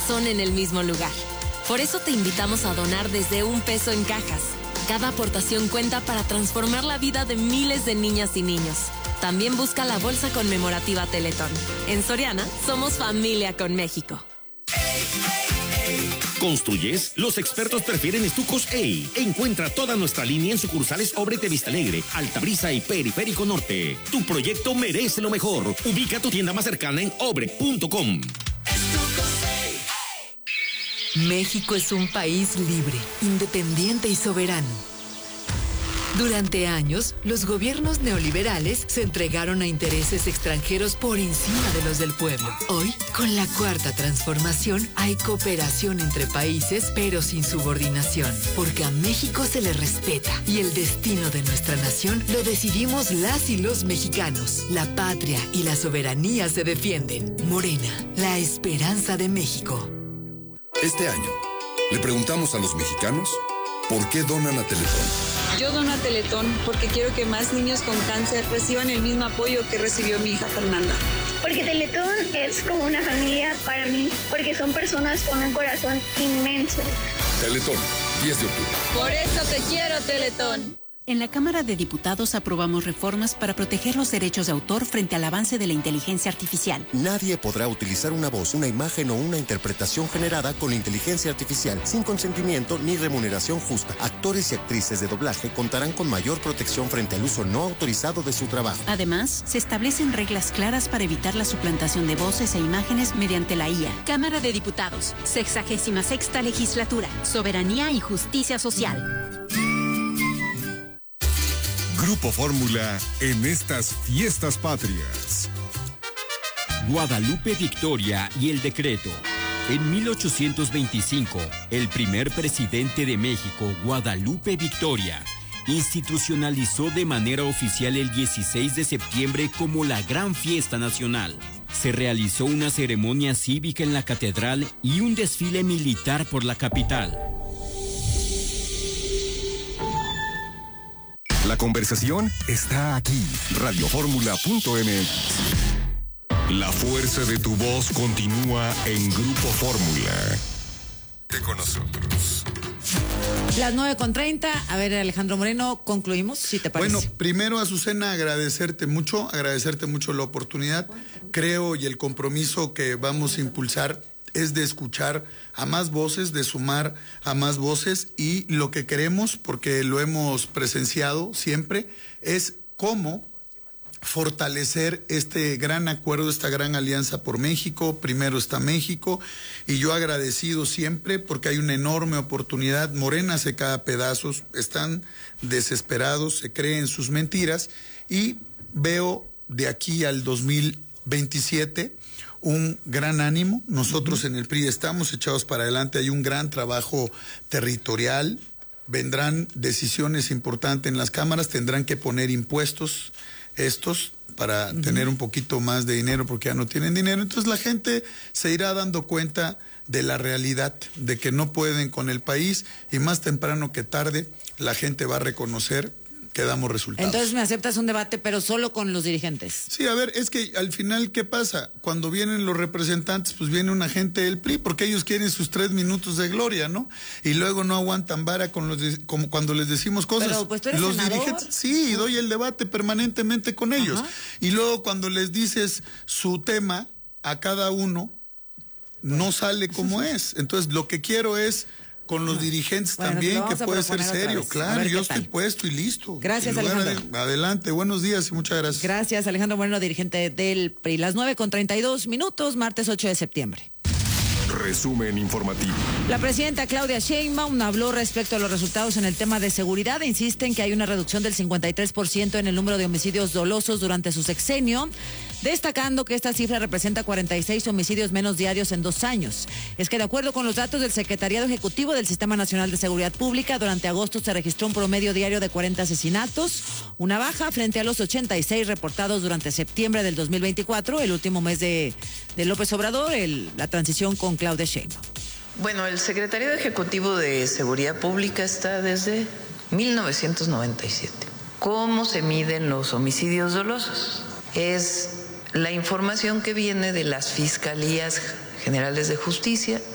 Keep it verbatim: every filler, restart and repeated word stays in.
corazón en el mismo lugar. Por eso te invitamos a donar desde un peso en cajas. Cada aportación cuenta para transformar la vida de miles de niñas y niños. También busca la bolsa conmemorativa Teletón. En Soriana, somos familia con México. ¿Construyes? Los expertos prefieren Estucos EI. Encuentra toda nuestra línea en sucursales Obrete Vista Alegre, Altabrisa y Periférico Norte. Tu proyecto merece lo mejor. Ubica tu tienda más cercana en obre punto com. México es un país libre, independiente y soberano. Durante años, los gobiernos neoliberales se entregaron a intereses extranjeros por encima de los del pueblo. Hoy, con la cuarta transformación, hay cooperación entre países, pero sin subordinación, porque a México se le respeta y el destino de nuestra nación lo decidimos las y los mexicanos. La patria y la soberanía se defienden. Morena, la esperanza de México. Este año, le preguntamos a los mexicanos por qué donan a Teletón. Yo dono a Teletón porque quiero que más niños con cáncer reciban el mismo apoyo que recibió mi hija Fernanda. Porque Teletón es como una familia para mí, porque son personas con un corazón inmenso. Teletón, diez de octubre. Por eso te quiero, Teletón. En la Cámara de Diputados aprobamos reformas para proteger los derechos de autor frente al avance de la inteligencia artificial. Nadie podrá utilizar una voz, una imagen o una interpretación generada con inteligencia artificial sin consentimiento ni remuneración justa. Actores y actrices de doblaje contarán con mayor protección frente al uso no autorizado de su trabajo. Además, se establecen reglas claras para evitar la suplantación de voces e imágenes mediante la I A. Cámara de Diputados, sexagésima sexta legislatura, soberanía y justicia social. Grupo Fórmula en estas fiestas patrias. Guadalupe Victoria y el decreto. En mil ochocientos veinticinco, el primer presidente de México, Guadalupe Victoria, institucionalizó de manera oficial el dieciséis de septiembre como la gran fiesta nacional. Se realizó una ceremonia cívica en la catedral y un desfile militar por la capital. La conversación está aquí. radio fórmula punto m x. La fuerza de tu voz continúa en Grupo Fórmula. Con nosotros. Las nueve con treinta. A ver, Alejandro Moreno, concluimos, si te parece. Bueno, primero, Azucena, agradecerte mucho, agradecerte mucho la oportunidad. Creo y el compromiso que vamos a impulsar es de escuchar a más voces, de sumar a más voces, y lo que queremos, porque lo hemos presenciado siempre, es cómo fortalecer este gran acuerdo, esta gran alianza por México. Primero está México, y yo agradecido siempre porque hay una enorme oportunidad. Morena se cae a pedazos, están desesperados, se creen sus mentiras, y veo de aquí al dos mil veintisiete un gran ánimo. Nosotros en el P R I estamos echados para adelante, hay un gran trabajo territorial, vendrán decisiones importantes en las cámaras, tendrán que poner impuestos estos para uh-huh. tener un poquito más de dinero porque ya no tienen dinero. Entonces la gente se irá dando cuenta de la realidad, de que no pueden con el país, y más temprano que tarde la gente va a reconocer que damos resultados. Entonces me aceptas un debate, pero solo con los dirigentes. Sí, a ver, es que al final, ¿qué pasa? Cuando vienen los representantes, pues viene una gente del P R I, porque ellos quieren sus tres minutos de gloria, ¿no? Y luego no aguantan vara con los de, como cuando les decimos cosas. Pero pues tú eres los senador. dirigentes, sí, doy el debate permanentemente con ellos. Ajá. Y luego cuando les dices su tema a cada uno, no sale como es. Entonces lo que quiero es con los dirigentes bueno, también, que puede ser serio. Claro, yo estoy puesto y listo. Gracias, Alejandro. Ad adelante, buenos días y muchas gracias. Gracias, Alejandro Moreno, dirigente del P R I. Las nueve con treinta y dos minutos, martes ocho de septiembre. Resumen informativo. La presidenta Claudia Sheinbaum habló respecto a los resultados en el tema de seguridad e insiste en que hay una reducción del cincuenta y tres por ciento en el número de homicidios dolosos durante su sexenio, destacando que esta cifra representa cuarenta y seis homicidios menos diarios en dos años. Es que de acuerdo con los datos del Secretariado Ejecutivo del Sistema Nacional de Seguridad Pública, durante agosto se registró un promedio diario de cuarenta asesinatos, una baja frente a los ochenta y seis reportados durante septiembre del dos mil veinticuatro, el último mes de, de López Obrador, el, la transición con Claudia Sheinbaum. Bueno, el Secretariado Ejecutivo de Seguridad Pública está desde mil novecientos noventa y siete. ¿Cómo se miden los homicidios dolosos? Es la información que viene de las Fiscalías Generales de Justicia